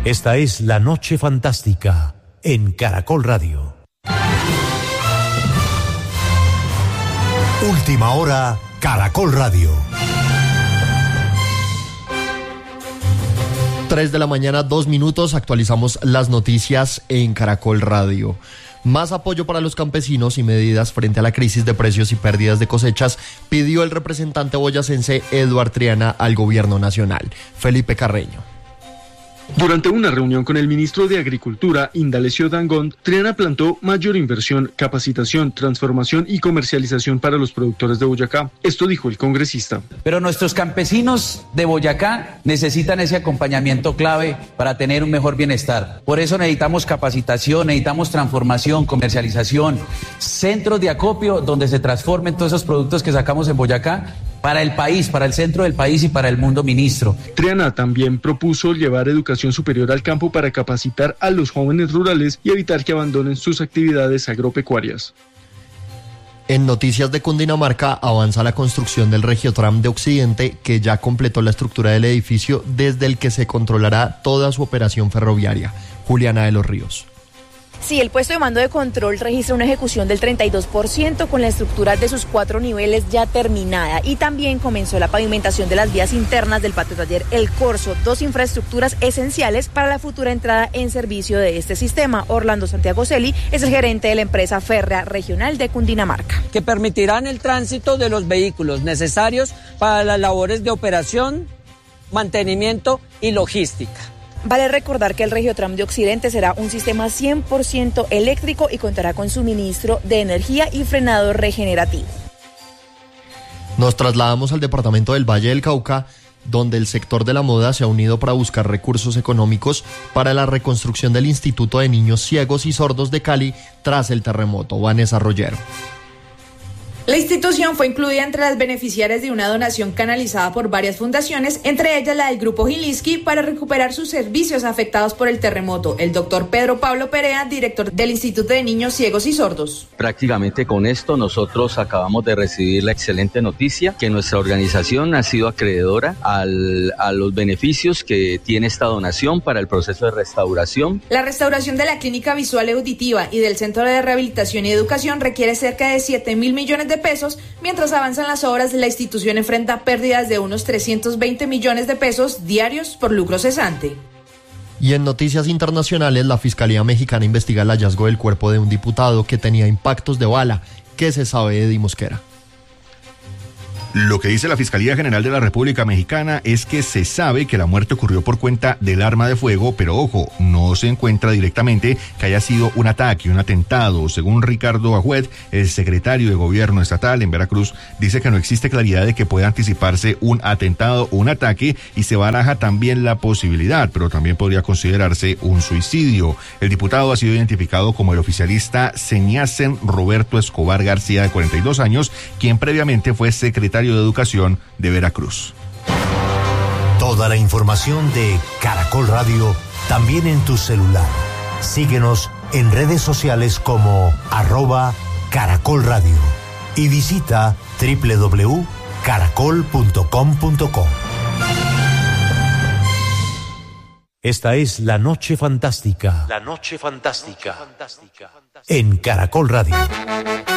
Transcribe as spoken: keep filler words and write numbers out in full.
Esta es La Noche Fantástica en Caracol Radio. Última hora, Caracol Radio. tres de la mañana, dos minutos, actualizamos las noticias en Caracol Radio. Más apoyo para los campesinos y medidas frente a la crisis de precios y pérdidas de cosechas pidió el representante boyacense Eduard Triana al gobierno nacional. Felipe Carreño. Durante una reunión con el ministro de Agricultura, Indalecio Dangond, Triana plantó mayor inversión, capacitación, transformación y comercialización para los productores de Boyacá. Esto dijo el congresista. Pero nuestros campesinos de Boyacá necesitan ese acompañamiento clave para tener un mejor bienestar. Por eso necesitamos capacitación, necesitamos transformación, comercialización, centros de acopio donde se transformen todos esos productos que sacamos en Boyacá para el país, para el centro del país y para el mundo, ministro. Triana también propuso llevar educación superior al campo para capacitar a los jóvenes rurales y evitar que abandonen sus actividades agropecuarias. En noticias de Cundinamarca, avanza la construcción del Regiotram de Occidente, que ya completó la estructura del edificio desde el que se controlará toda su operación ferroviaria. Juliana de los Ríos. Sí, el puesto de mando de control registra una ejecución del treinta y dos por ciento con la estructura de sus cuatro niveles ya terminada y también comenzó la pavimentación de las vías internas del patio taller El Corso, dos infraestructuras esenciales para la futura entrada en servicio de este sistema. Orlando Santiago Celi es el gerente de la empresa férrea regional de Cundinamarca. Que permitirán el tránsito de los vehículos necesarios para las labores de operación, mantenimiento y logística. Vale recordar que el Regiotram de Occidente será un sistema cien por ciento eléctrico y contará con suministro de energía y frenado regenerativo. Nos trasladamos al departamento del Valle del Cauca, donde el sector de la moda se ha unido para buscar recursos económicos para la reconstrucción del Instituto de Niños Ciegos y Sordos de Cali tras el terremoto. Vanessa Rollero. La institución fue incluida entre las beneficiarias de una donación canalizada por varias fundaciones, entre ellas la del Grupo Gilinski, para recuperar sus servicios afectados por el terremoto. El doctor Pedro Pablo Perea, director del Instituto de Niños Ciegos y Sordos. Prácticamente con esto nosotros acabamos de recibir la excelente noticia que nuestra organización ha sido acreedora al, a los beneficios que tiene esta donación para el proceso de restauración. La restauración de la clínica visual y auditiva y del Centro de Rehabilitación y Educación requiere cerca de siete mil millones de pesos, mientras avanzan las obras, la institución enfrenta pérdidas de unos trescientos veinte millones de pesos diarios por lucro cesante. Y en noticias internacionales, la Fiscalía Mexicana investiga el hallazgo del cuerpo de un diputado que tenía impactos de bala. ¿Qué se sabe de Eddie Mosquera? Lo que dice la Fiscalía General de la República Mexicana es que se sabe que la muerte ocurrió por cuenta del arma de fuego, pero ojo, no se encuentra directamente que haya sido un ataque, un atentado. Según Ricardo Agüed, el secretario de Gobierno Estatal en Veracruz, dice que no existe claridad de que pueda anticiparse un atentado o un ataque y se baraja también la posibilidad, pero también podría considerarse un suicidio. El diputado ha sido identificado como el oficialista Señacen Roberto Escobar García, de cuarenta y dos años, quien previamente fue secretario de Educación de Veracruz. Toda la información de Caracol Radio también en tu celular. Síguenos en redes sociales como arroba Caracol Radio y visita doble u doble u doble u punto caracol punto com punto co. Esta es La Noche Fantástica. La Noche Fantástica. En Caracol Radio.